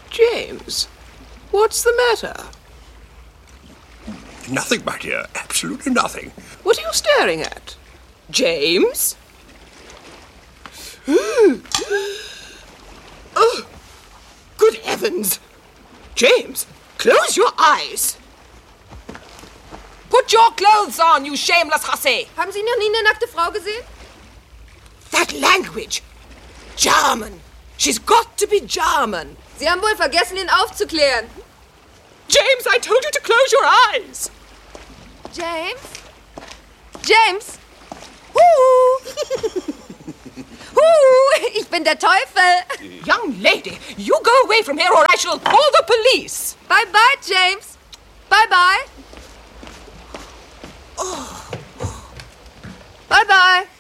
James, what's the matter? Nothing, my dear. Absolutely nothing. What are you staring at? James? Oh, good heavens! James, close your eyes! Put your clothes on, you shameless hussy! Haben Sie noch nie eine nackte Frau gesehen? That language! German! She's got to be German! Sie haben wohl vergessen, ihn aufzuklären. James, I told you to close your eyes! James? James? Ich bin der Teufel. Young lady, you go away from here or I shall call the police! Bye-bye, James. Bye-bye. Bye-bye.